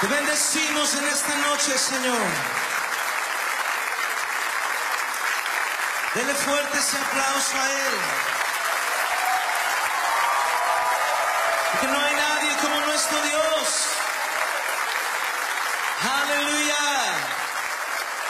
Te bendecimos en esta noche, Señor. Dele fuerte ese aplauso a Él.